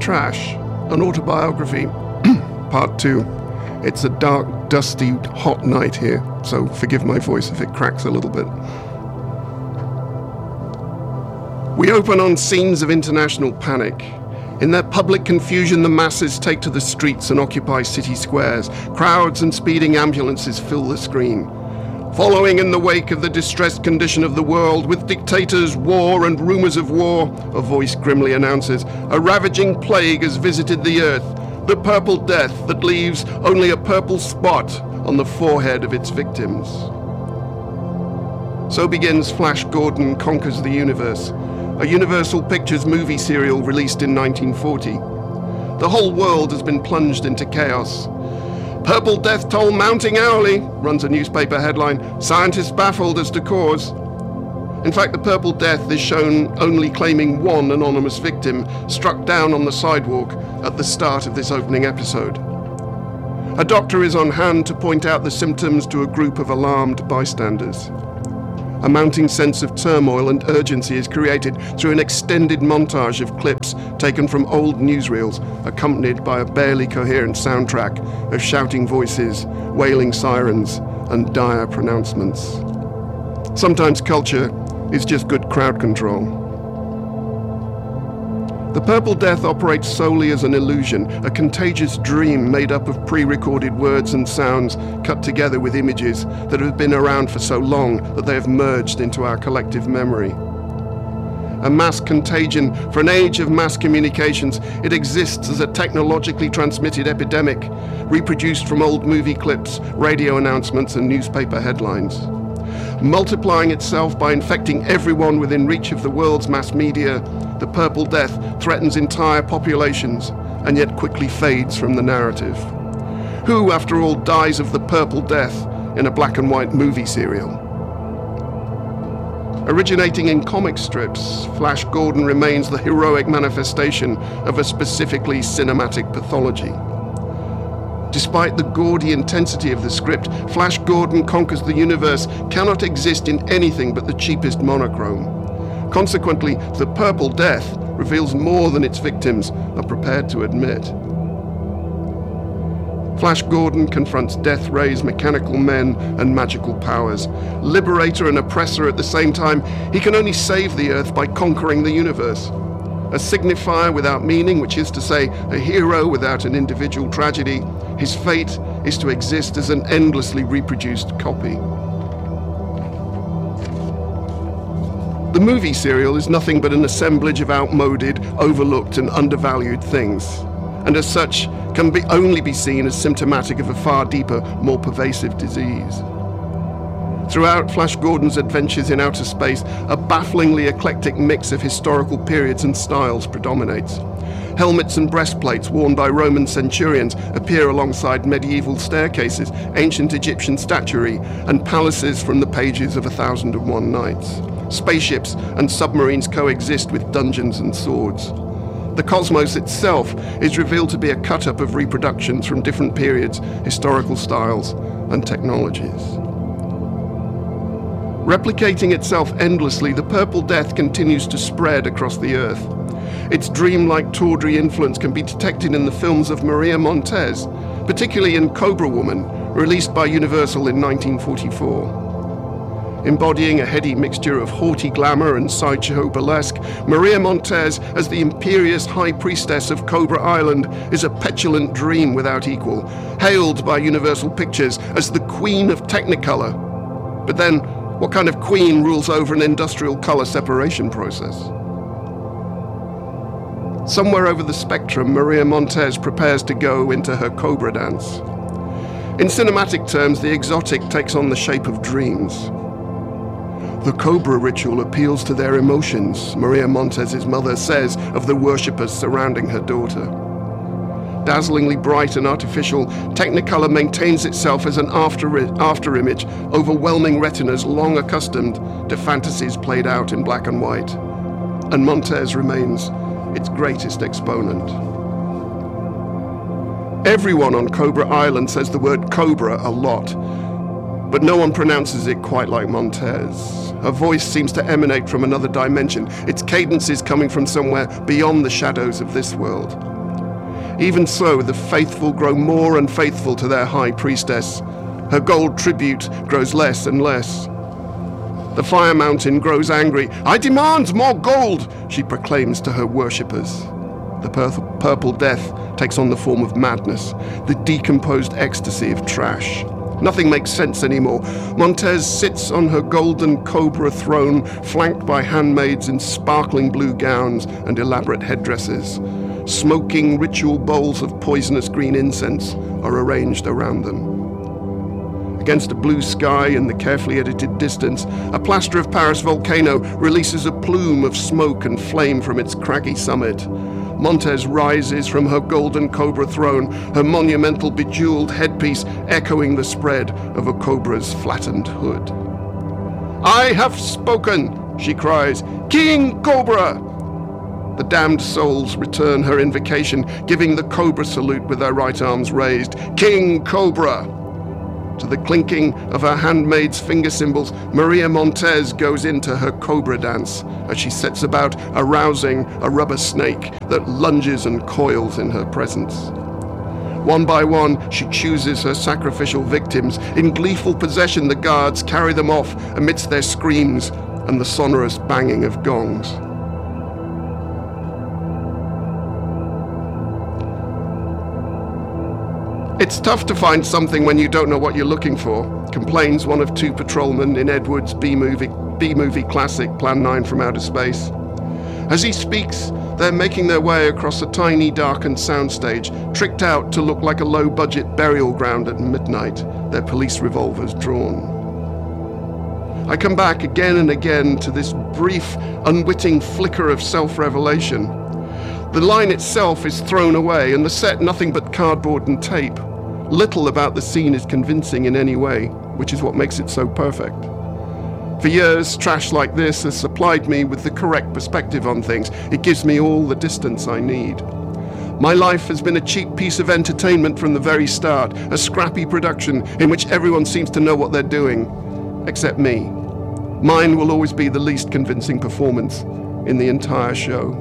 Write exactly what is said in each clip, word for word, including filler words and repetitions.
Trash, an autobiography, part two. It's a dark, dusty, hot night here, so forgive my voice if it cracks a little bit. We open on scenes of international panic. In their public confusion, the masses take to the streets and occupy city squares. Crowds and speeding ambulances fill the screen. Following in the wake of the distressed condition of the world, with dictators, war, and rumors of war, a voice grimly announces, a ravaging plague has visited the earth, the purple death that leaves only a purple spot on the forehead of its victims. So begins Flash Gordon Conquers the Universe, a Universal Pictures movie serial released in nineteen forty. The whole world has been plunged into chaos. Purple death toll mounting hourly, runs a newspaper headline, scientists baffled as to cause. In fact, the purple death is shown only claiming one anonymous victim struck down on the sidewalk at the start of this opening episode. A doctor is on hand to point out the symptoms to a group of alarmed bystanders. A mounting sense of turmoil and urgency is created through an extended montage of clips taken from old newsreels, accompanied by a barely coherent soundtrack of shouting voices, wailing sirens, and dire pronouncements. Sometimes culture is just good crowd control. The Purple Death operates solely as an illusion, a contagious dream made up of pre-recorded words and sounds cut together with images that have been around for so long that they have merged into our collective memory. A mass contagion for an age of mass communications, it exists as a technologically transmitted epidemic, reproduced from old movie clips, radio announcements, and newspaper headlines. Multiplying itself by infecting everyone within reach of the world's mass media, the Purple Death threatens entire populations and yet quickly fades from the narrative. Who, after all, dies of the Purple Death in a black and white movie serial? Originating in comic strips, Flash Gordon remains the heroic manifestation of a specifically cinematic pathology. Despite the gaudy intensity of the script, Flash Gordon Conquers the Universe cannot exist in anything but the cheapest monochrome. Consequently, the Purple Death reveals more than its victims are prepared to admit. Flash Gordon confronts Death Ray's mechanical men and magical powers. Liberator and oppressor at the same time, he can only save the Earth by conquering the universe. A signifier without meaning, which is to say, a hero without an individual tragedy, his fate is to exist as an endlessly reproduced copy. The movie serial is nothing but an assemblage of outmoded, overlooked, and undervalued things, and as such can be only be seen as symptomatic of a far deeper, more pervasive disease. Throughout Flash Gordon's adventures in outer space, a bafflingly eclectic mix of historical periods and styles predominates. Helmets and breastplates worn by Roman centurions appear alongside medieval staircases, ancient Egyptian statuary, and palaces from the pages of A Thousand and One Nights. Spaceships and submarines coexist with dungeons and swords. The cosmos itself is revealed to be a cut-up of reproductions from different periods, historical styles, and technologies. Replicating itself endlessly, the Purple Death continues to spread across the Earth. Its dreamlike tawdry influence can be detected in the films of Maria Montez, particularly in Cobra Woman, released by Universal in nineteen forty-four. Embodying a heady mixture of haughty glamour and sideshow burlesque, Maria Montez, as the imperious high priestess of Cobra Island, is a petulant dream without equal, hailed by Universal Pictures as the Queen of Technicolor. But then, what kind of queen rules over an industrial color separation process? Somewhere over the spectrum, Maria Montez prepares to go into her Cobra dance. In cinematic terms, the exotic takes on the shape of dreams. The Cobra ritual appeals to their emotions, Maria Montez's mother says of the worshippers surrounding her daughter. Dazzlingly bright and artificial, Technicolor maintains itself as an after, after image, overwhelming retinas long accustomed to fantasies played out in black and white. And Montez remains its greatest exponent. Everyone on Cobra Island says the word Cobra a lot, but no one pronounces it quite like Montez. Her voice seems to emanate from another dimension, its cadences coming from somewhere beyond the shadows of this world. Even so, the faithful grow more and faithful to their high priestess. Her gold tribute grows less and less. The Fire Mountain grows angry. "I demand more gold," she proclaims to her worshippers. The pur- purple death takes on the form of madness, the decomposed ecstasy of trash. Nothing makes sense anymore. Montez sits on her golden cobra throne, flanked by handmaids in sparkling blue gowns and elaborate headdresses. Smoking ritual bowls of poisonous green incense are arranged around them. Against a blue sky in the carefully edited distance, a plaster of Paris volcano releases a plume of smoke and flame from its craggy summit. Montez rises from her golden cobra throne, her monumental bejeweled headpiece echoing the spread of a cobra's flattened hood. "I have spoken," she cries. "King Cobra!" The damned souls return her invocation, giving the cobra salute with their right arms raised. "King Cobra!" To the clinking of her handmaid's finger cymbals, Maria Montez goes into her cobra dance as she sets about arousing a rubber snake that lunges and coils in her presence. One by one, she chooses her sacrificial victims. In gleeful possession, the guards carry them off amidst their screams and the sonorous banging of gongs. "It's tough to find something when you don't know what you're looking for," complains one of two patrolmen in Ed Wood's B-movie, B-movie classic Plan nine from Outer Space. As he speaks, they're making their way across a tiny, darkened soundstage, tricked out to look like a low-budget burial ground at midnight, their police revolvers drawn. I come back again and again to this brief, unwitting flicker of self-revelation. The line itself is thrown away, and the set nothing but cardboard and tape. Little about the scene is convincing in any way, which is what makes it so perfect. For years, trash like this has supplied me with the correct perspective on things. It gives me all the distance I need. My life has been a cheap piece of entertainment from the very start, a scrappy production in which everyone seems to know what they're doing, except me. Mine will always be the least convincing performance in the entire show.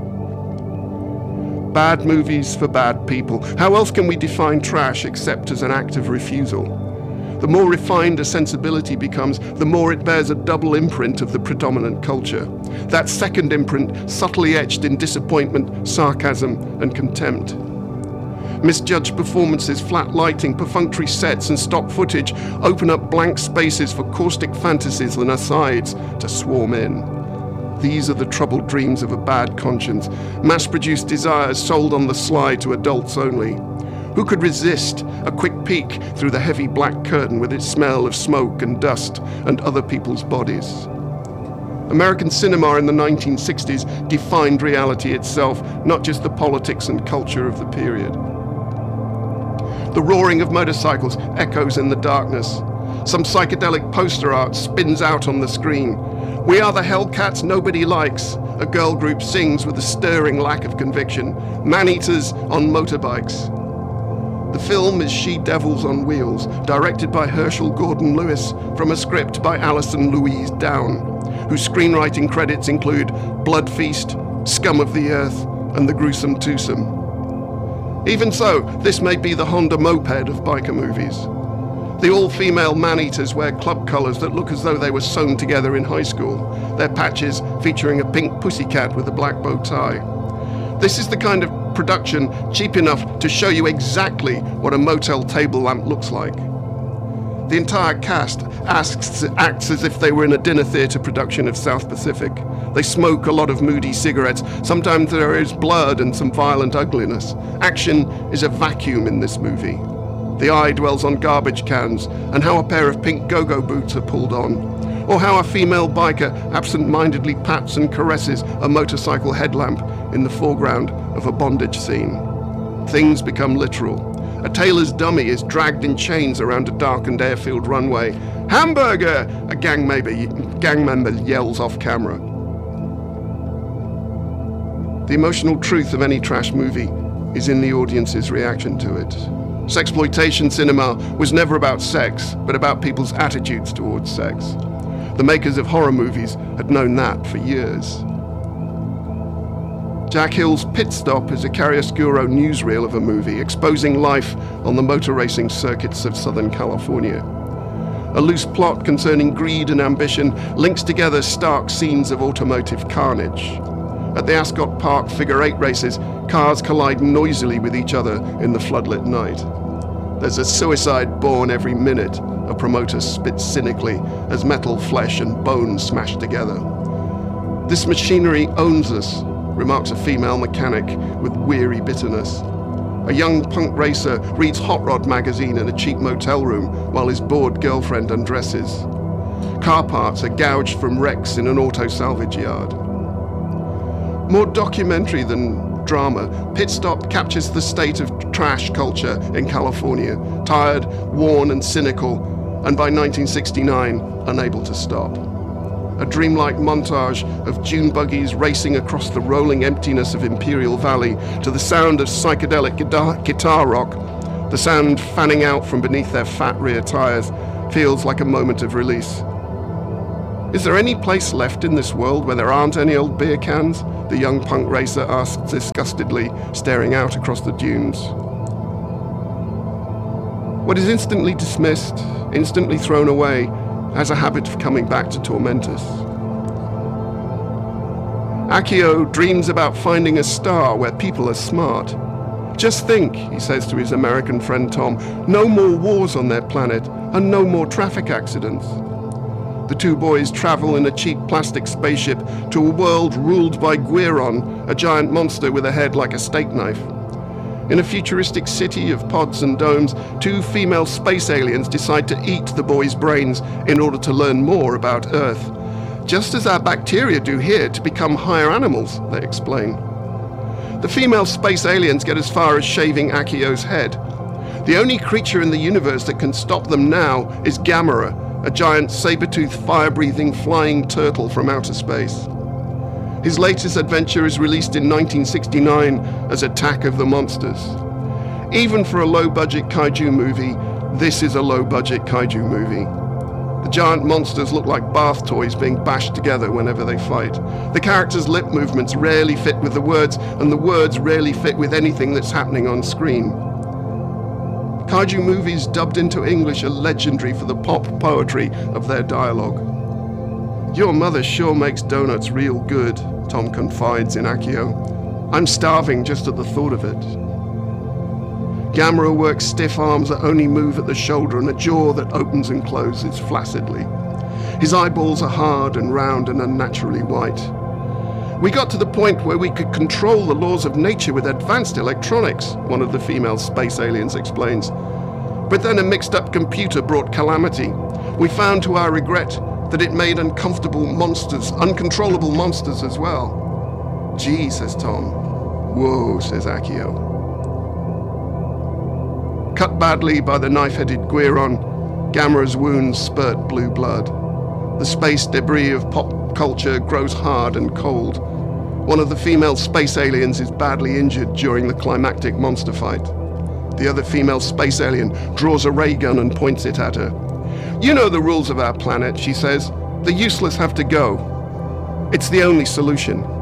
Bad movies for bad people. How else can we define trash except as an act of refusal? The more refined a sensibility becomes, the more it bears a double imprint of the predominant culture. That second imprint subtly etched in disappointment, sarcasm, and contempt. Misjudged performances, flat lighting, perfunctory sets, and stock footage open up blank spaces for caustic fantasies and asides to swarm in. These are the troubled dreams of a bad conscience, mass-produced desires sold on the sly to adults only. Who could resist a quick peek through the heavy black curtain with its smell of smoke and dust and other people's bodies? American cinema in the nineteen sixties defined reality itself, not just the politics and culture of the period. The roaring of motorcycles echoes in the darkness. Some psychedelic poster art spins out on the screen. "We are the Hellcats nobody likes," a girl group sings with a stirring lack of conviction. Man-eaters on motorbikes. The film is She-Devils on Wheels, directed by Herschel Gordon Lewis from a script by Alison Louise Down, whose screenwriting credits include Blood Feast, Scum of the Earth, and The Gruesome Twosome. Even so, this may be the Honda moped of biker movies. The all-female man-eaters wear club colours that look as though they were sewn together in high school, their patches featuring a pink pussycat with a black bow tie. This is the kind of production cheap enough to show you exactly what a motel table lamp looks like. The entire cast asks, acts as if they were in a dinner theatre production of South Pacific. They smoke a lot of moody cigarettes. Sometimes there is blood and some violent ugliness. Action is a vacuum in this movie. The eye dwells on garbage cans and how a pair of pink go-go boots are pulled on, or how a female biker absent-mindedly pats and caresses a motorcycle headlamp in the foreground of a bondage scene. Things become literal. A tailor's dummy is dragged in chains around a darkened airfield runway. "Hamburger!" a gang member, gang member yells off camera. The emotional truth of any trash movie is in the audience's reaction to it. Sexploitation cinema was never about sex, but about people's attitudes towards sex. The makers of horror movies had known that for years. Jack Hill's Pit Stop is a chiaroscuro newsreel of a movie exposing life on the motor racing circuits of Southern California. A loose plot concerning greed and ambition links together stark scenes of automotive carnage. At the Ascot Park figure eight races, cars collide noisily with each other in the floodlit night. There's a suicide born every minute, a promoter spits cynically as metal, flesh and bone smash together. This machinery owns us, remarks a female mechanic with weary bitterness. A young punk racer reads Hot Rod magazine in a cheap motel room while his bored girlfriend undresses. Car parts are gouged from wrecks in an auto salvage yard. More documentary than drama, Pit Stop captures the state of trash culture in California, tired, worn and cynical, and by nineteen sixty-nine, unable to stop. A dreamlike montage of dune buggies racing across the rolling emptiness of Imperial Valley to the sound of psychedelic guitar, guitar rock, the sound fanning out from beneath their fat rear tires, feels like a moment of release. Is there any place left in this world where there aren't any old beer cans? The young punk racer asks disgustedly, staring out across the dunes. What is instantly dismissed, instantly thrown away, has a habit of coming back to torment us. Akio dreams about finding a star where people are smart. Just think, he says to his American friend Tom, no more wars on their planet and no more traffic accidents. The two boys travel in a cheap plastic spaceship to a world ruled by Guiron, a giant monster with a head like a steak knife. In a futuristic city of pods and domes, two female space aliens decide to eat the boys' brains in order to learn more about Earth. Just as our bacteria do here to become higher animals, they explain. The female space aliens get as far as shaving Akio's head. The only creature in the universe that can stop them now is Gamera, a giant saber-toothed, fire-breathing flying turtle from outer space. His latest adventure is released in nineteen sixty-nine as Attack of the Monsters. Even for a low-budget kaiju movie, this is a low-budget kaiju movie. The giant monsters look like bath toys being bashed together whenever they fight. The characters' lip movements rarely fit with the words, and the words rarely fit with anything that's happening on screen. Kaiju movies dubbed into English are legendary for the pop poetry of their dialogue. Your mother sure makes donuts real good, Tom confides in Akio. I'm starving just at the thought of it. Gamera works stiff arms that only move at the shoulder and a jaw that opens and closes flaccidly. His eyeballs are hard and round and unnaturally white. We got to the point where we could control the laws of nature with advanced electronics, one of the female space aliens explains. But then a mixed-up computer brought calamity. We found to our regret that it made uncomfortable monsters, uncontrollable monsters as well. Gee, says Tom. Whoa, says Akio. Cut badly by the knife-headed Guiron, Gamera's wounds spurt blue blood. The space debris of pop culture grows hard and cold. One of the female space aliens is badly injured during the climactic monster fight. The other female space alien draws a ray gun and points it at her. You know the rules of our planet, she says. The useless have to go. It's the only solution.